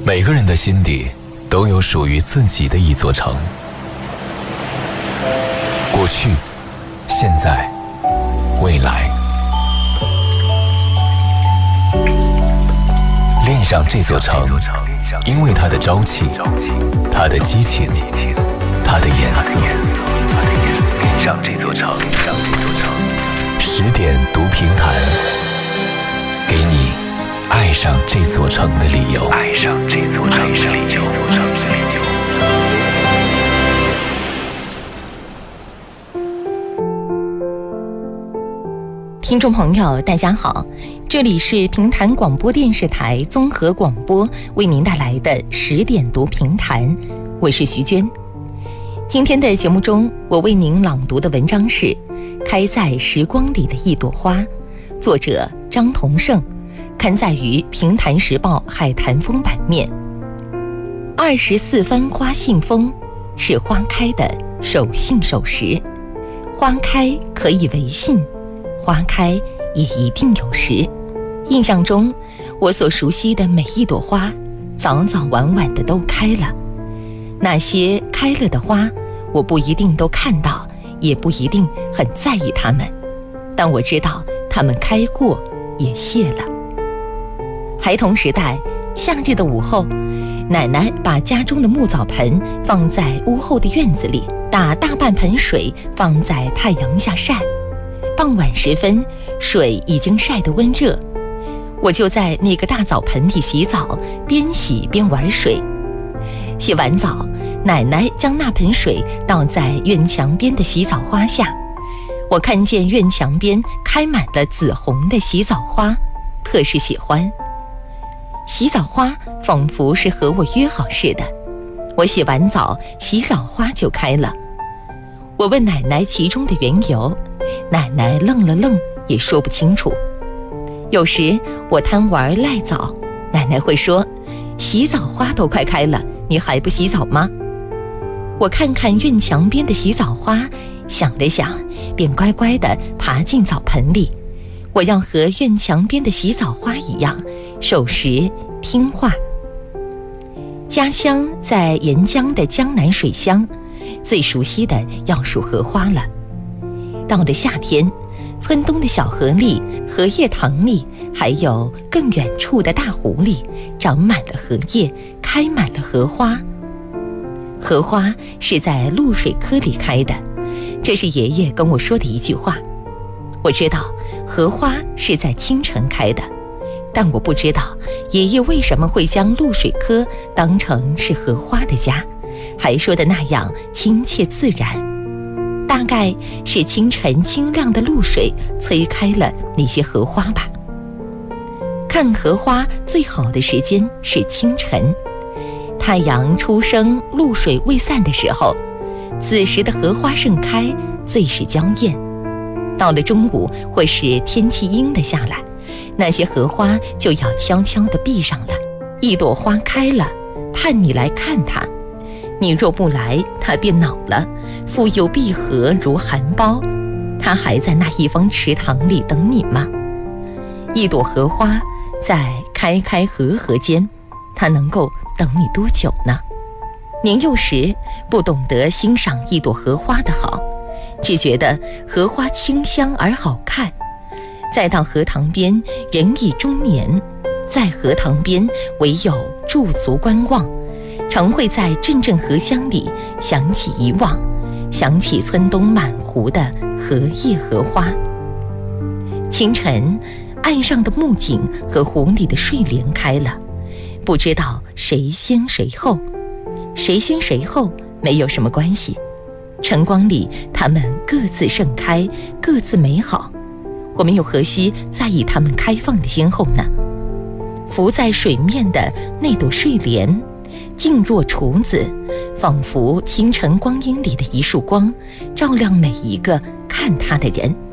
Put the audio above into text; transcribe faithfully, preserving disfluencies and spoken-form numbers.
每个人的心底都有属于自己的一座城，过去、现在、未来。恋上这座城，因为它的朝气，它的激情，它的颜色。恋上这座城，十点读评弹，给你爱上这座城的理由。爱上这座城的理由。 听众朋友大家好，这里是平潭广播电视台综合广播为您带来的十点读评弹，我是徐娟。今天的节目中，我为您朗读的文章是《开在时光里的一朵花》，作者张同胜，刊载于平潭时报海坛风版面。二十四番花信封，是花开的守信守时。花开可以为信，花开也一定有时。印象中，我所熟悉的每一朵花，早早晚晚的都开了。那些开了的花，我不一定都看到，也不一定很在意它们，但我知道它们开过，也谢了。孩童时代，夏日的午后，奶奶把家中的木澡盆放在屋后的院子里，打大半盆水放在太阳下晒。傍晚时分，水已经晒得温热，我就在那个大澡盆里洗澡，边洗边玩水。洗完澡，奶奶将那盆水倒在院墙边的洗澡花下，我看见院墙边开满了紫红的洗澡花，特是喜欢。洗澡花仿佛是和我约好似的，我洗完澡，洗澡花就开了。我问奶奶其中的缘由，奶奶愣了愣，也说不清楚。有时我贪玩赖澡，奶奶会说：“洗澡花都快开了，你还不洗澡吗？”我看看院墙边的洗澡花，想了想，便乖乖地爬进澡盆里。我要和院墙边的洗澡花一样，守时听话。家乡在沿江的江南水乡，最熟悉的要数荷花了。到了夏天，村东的小河里、荷叶塘里，还有更远处的大湖里，长满了荷叶，开满了荷花。荷花是在露水科里开的，这是爷爷跟我说的一句话。我知道荷花是在清晨开的，但我不知道爷爷为什么会将露水科当成是荷花的家，还说的那样亲切自然。大概是清晨清亮的露水催开了那些荷花吧。看荷花最好的时间是清晨，太阳初升，露水未散的时候，此时的荷花盛开，最是娇艳。到了中午或是天气阴了下来，那些荷花就要悄悄地闭上了。一朵花开了，盼你来看它，你若不来，它便恼了，复又闭合如含苞。它还在那一方池塘里等你吗？一朵荷花在开开合合间，它能够等你多久呢？年幼时不懂得欣赏一朵荷花的好，只觉得荷花清香而好看。再到荷塘边，人已中年，在荷塘边唯有驻足观望，常会在阵阵荷香里想起以往，想起村东满湖的荷叶荷花。清晨，岸上的木槿和湖里的睡莲开了，不知道谁先谁后，谁先谁后没有什么关系，晨光里它们各自盛开，各自美好，我们又何须在意它们开放的先后呢？浮在水面的那朵睡莲，静若处子，仿佛清晨光阴里的一束光，照亮每一个看它的人。